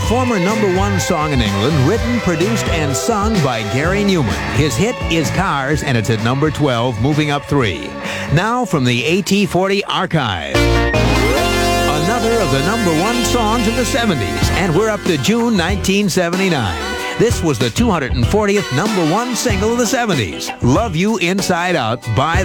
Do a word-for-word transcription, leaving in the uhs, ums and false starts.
former number one song in England, written, produced, and sung by Gary Newman. His hit is Cars, and it's at number twelve, moving up three. Now from the A T forty archive. Another of the number one songs of the seventies, and we're up to June nineteen seventy-nine. This was the two hundred fortieth number one single of the seventies, Love You Inside Out by